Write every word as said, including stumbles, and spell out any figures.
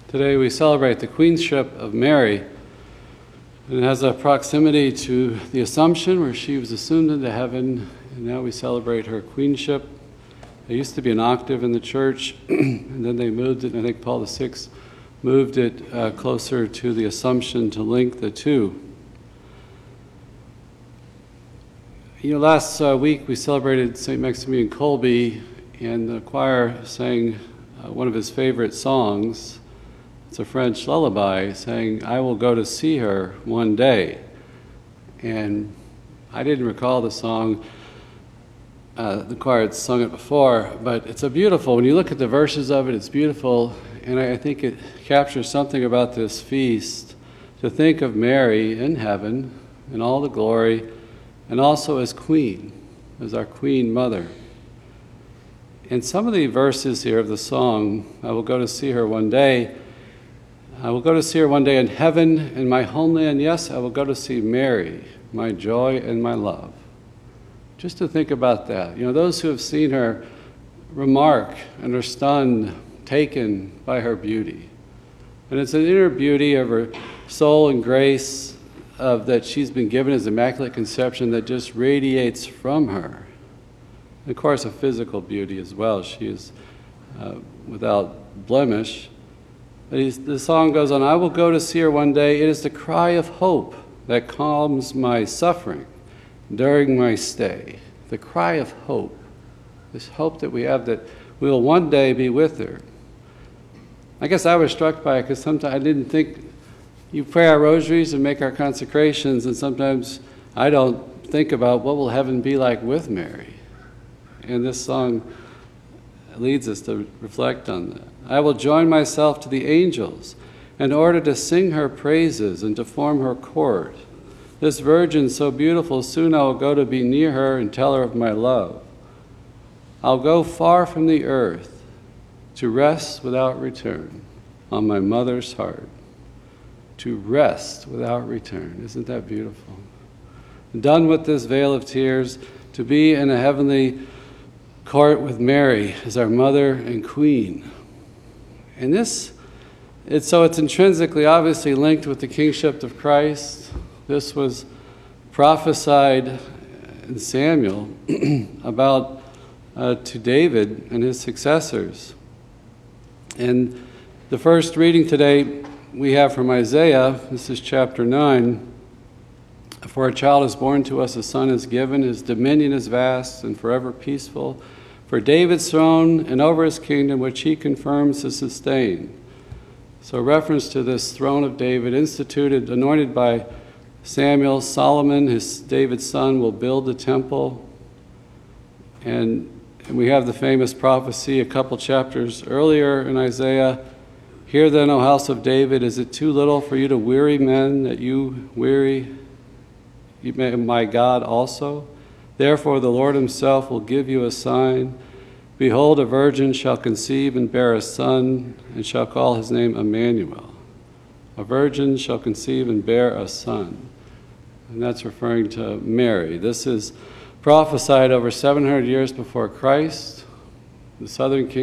Today we celebrate the queenship of Mary. And it has a proximity to the Assumption, where she was assumed into heaven, and now we celebrate her queenship. There used to be an octave in the church, and then they moved it, and I think Paul the Sixth moved it uh, closer to the Assumption to link the two. You know, last uh, week we celebrated Saint Maximilian Kolbe, and the choir sang uh, one of his favorite songs. It's a French lullaby saying, "I will go to see her one day." And I didn't recall the song. Uh, the choir had sung it before, but it's a beautiful, when you look at the verses of it, it's beautiful, and I, I think it captures something about this feast, to think of Mary in heaven in all the glory, and also as queen, as our queen mother. And some of the verses here of the song, "I will go to see her one day," I will go to see her one day in heaven, in my homeland. Yes, I will go to see Mary, my joy and my love. Just to think about that. You know, those who have seen her remark and are stunned, taken by her beauty. And it's an inner beauty of her soul and grace of that she's been given as Immaculate Conception that just radiates from her. And of course, a physical beauty as well. She is uh, without blemish. But he's, the song goes on, "I will go to see her one day. It is the cry of hope that calms my suffering during my stay." The cry of hope. This hope that we have that we will one day be with her. I guess I was struck by it because sometimes I didn't think, you pray our rosaries and make our consecrations, and sometimes I don't think about what will heaven be like with Mary. And this song leads us to reflect on that. "I will join myself to the angels in order to sing her praises and to form her court. This virgin so beautiful, soon I will go to be near her and tell her of my love. I'll go far from the earth to rest without return on my mother's heart." To rest without return. Isn't that beautiful? Done with this veil of tears, to be in a heavenly court with Mary as our mother and queen. And this, it's, so it's intrinsically, obviously linked with the kingship of Christ. This was prophesied in Samuel about uh, to David and his successors. And the first reading today we have from Isaiah. This is chapter nine. "For a child is born to us, a son is given, his dominion is vast and forever peaceful. For David's throne and over his kingdom, which he confirms to sustain." So reference to this throne of David, instituted, anointed by Samuel. Solomon, his David's son, will build the temple. And, and we have the famous prophecy a couple chapters earlier in Isaiah. "Hear then, O house of David, is it too little for you to weary men, that you weary my God also? Therefore the Lord himself will give you a sign. Behold, a virgin shall conceive and bear a son, and shall call his name Emmanuel." A virgin shall conceive and bear a son. And that's referring to Mary. This is prophesied over seven hundred years before Christ. The southern kingdom